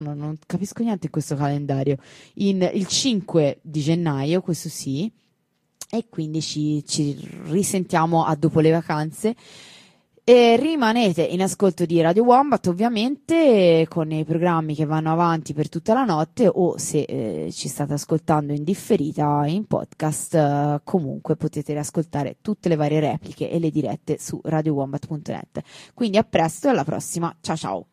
non capisco niente in questo calendario, il 5 di gennaio, questo sì, e quindi ci risentiamo a dopo le vacanze. E rimanete in ascolto di Radio Wombat, ovviamente, con i programmi che vanno avanti per tutta la notte, o se ci state ascoltando in differita in podcast, comunque potete riascoltare tutte le varie repliche e le dirette su radiowombat.net. Quindi a presto e alla prossima, ciao ciao!